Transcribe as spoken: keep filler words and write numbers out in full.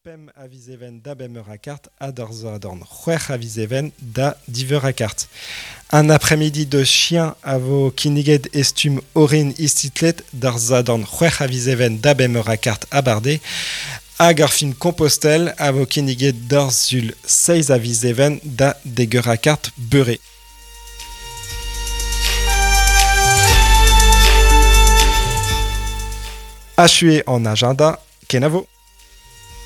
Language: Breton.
pem aviseven da bemerakart adorzo adorn c'hwech aviseven da diverakart. Un après-midi de chien à vos kiniged estum orin istitlet d'arzo adorn c'hwech aviseven da bemerakart abardé. Hag ar film Compostelle a vos kiniged d'orzul seiz aviseven da degerakart beurré. Achué en agenda, kenavo.